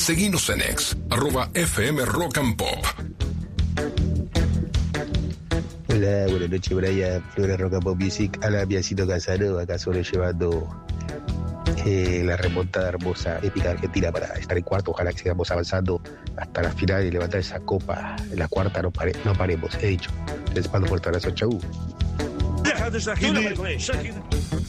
Seguinos en X, @FM Rock and Pop. Hola, buenas noches, Brian. Flora Rock and Pop Music. A la Biancito Casano, acá sobrellevando la remontada hermosa, épica de Argentina para estar en cuarto. Ojalá que sigamos avanzando hasta la final y levantar esa copa. En la cuarta no paremos, he dicho. Les mando un fuerte abrazo, chau.